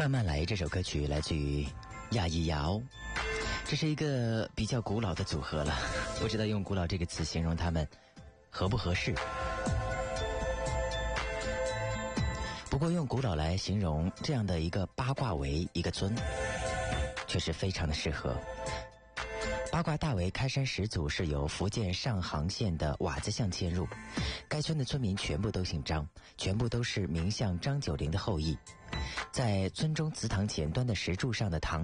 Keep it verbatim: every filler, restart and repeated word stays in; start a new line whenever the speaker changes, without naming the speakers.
慢慢来这首歌曲来自于亚艺瑶，这是一个比较古老的组合了，不知道用古老这个词形容他们合不合适。不过用古老来形容这样的一个八卦围一个村，确实非常的适合。八卦大围开山始祖是由福建上杭县的瓦子巷迁入，该村的村民全部都姓张，全部都是名相张九龄的后裔。在村中祠堂前端的石柱上的堂